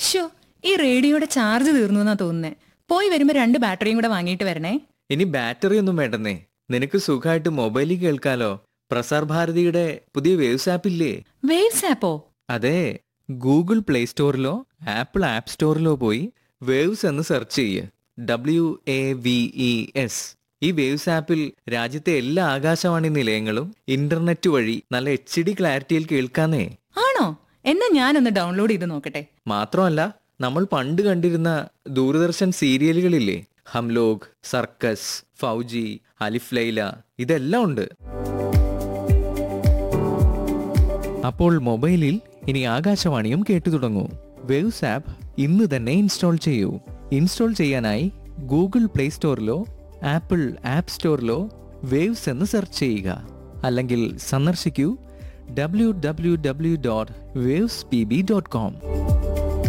Show, ഈ റേഡിയോയുടെ charge തീർന്നു എന്നാ തോന്നുന്നേ. പോയി വരുമ്പോ 2 ബാറ്ററിയും കൂടെ വാങ്ങിയിട്ട് വരണേ. ഇനി ബാറ്ററി ഒന്നും വേണ്ടെന്നേ, നിനക്ക് സുഖമായിട്ട് മൊബൈലിൽ കേൾക്കാലോ. പ്രസാർ ഭാരതിയുടെ പുതിയ വേവ്സ് ആപ്പ് ഇല്ലേ? വേവ്സ് ആപ്പോ? അതെ, ഗൂഗിൾ പ്ലേ സ്റ്റോറിലോ ആപ്പിൾ ആപ്പ് സ്റ്റോറിലോ പോയി വേവ്സ് എന്ന് സെർച്ച് ചെയ്യ്. WAVES. ഈ വേവ്സ് ആപ്പിൽ രാജ്യത്തെ എല്ലാ ആകാശവാണി നിലയങ്ങളും ഇന്റർനെറ്റ് വഴി നല്ല HD ക്ലാരിറ്റിയിൽ കേൾക്കാന്നേ. ആണോ? എന്നാ ഞാനൊന്ന് ഡൗൺലോഡ് ചെയ്ത് നോക്കട്ടെ. മാത്രമല്ല, നമ്മൾ പണ്ട് കണ്ടിരുന്ന ദൂരദർശൻ സീരിയലുകളില്ലേ, ഹംലോഗ്, സർക്കസ്, ഫൗജി, അലിഫ് ലൈല, ഇതെല്ലാം ഉണ്ട്. അപ്പോൾ മൊബൈലിൽ ഇനി ആകാശവാണിയും കേട്ടു തുടങ്ങൂ. വേവ്സ് ആപ്പ് ഇന്ന് തന്നെ ഇൻസ്റ്റാൾ ചെയ്യൂ. ഇൻസ്റ്റാൾ ചെയ്യാനായി Google play സ്റ്റോറിലോ apple app സ്റ്റോറിലോ waves എന്ന് സെർച്ച് ചെയ്യുക. അല്ലെങ്കിൽ സന്ദർശിക്കൂ www.wavespb.com.